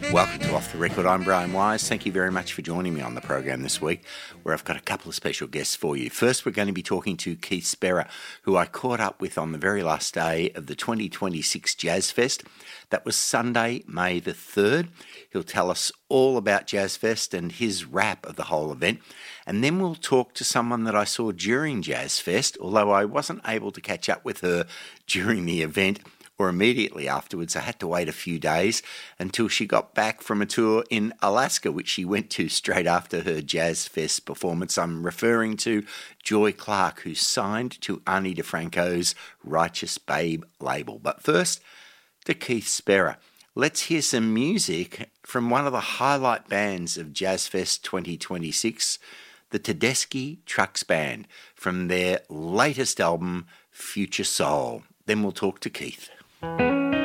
Welcome to Off the Record. I'm Brian Wise. Thank you very much for joining me on the program this week, where I've got a couple of special guests for you. First, we're going to be talking to Keith Sperrer, who I caught up with on the very last day of the 2026 Jazz Fest. That was Sunday, May the 3rd. He'll tell us all about Jazz Fest and his wrap of the whole event. And then we'll talk to someone that I saw during Jazz Fest, although I wasn't able to catch up with her during the event or immediately afterwards. I had to wait a few days until she got back from a tour in Alaska, which she went to straight after her Jazz Fest performance. I'm referring to Joy Clark, who signed to Ani DiFranco's Righteous Babe label. But first, to Keith Sperrer. Let's hear some music from one of the highlight bands of Jazz Fest 2026, the Tedeschi Trucks Band, from their latest album, Future Soul. Then we'll talk to Keith.